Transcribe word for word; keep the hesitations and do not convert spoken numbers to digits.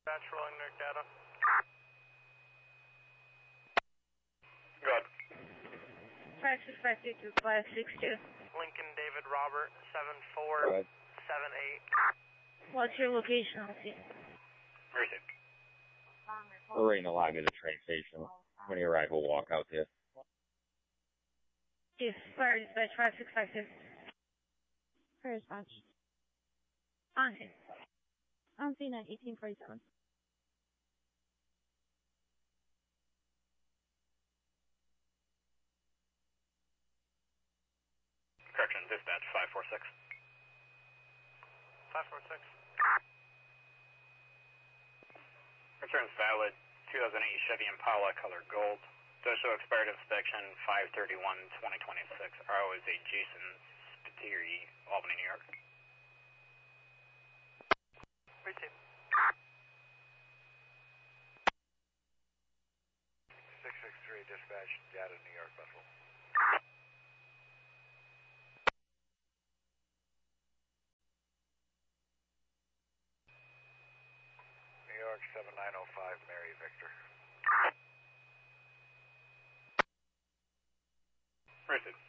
Dispatch rolling New York data. Good. five six five two two five six two. Lincoln David Robert, seven four seven eight. What's your location, I'll see? Received. We're waiting to log into the train station. When you arrive, we'll walk out to you. Chief, fire dispatch five six five two. Fire dispatch. On scene. On scene at eighteen forty-seven. Correction, dispatch five four six. five four six. Return's valid, two thousand eight Chevy Impala, color gold. Does show expired inspection five thirty-one twenty twenty-six. R O is a Jason Spiteri, Albany, New York. Receive. six six three dispatch, data New York, Buffalo. New York seven nine oh five, Mary Victor. Received.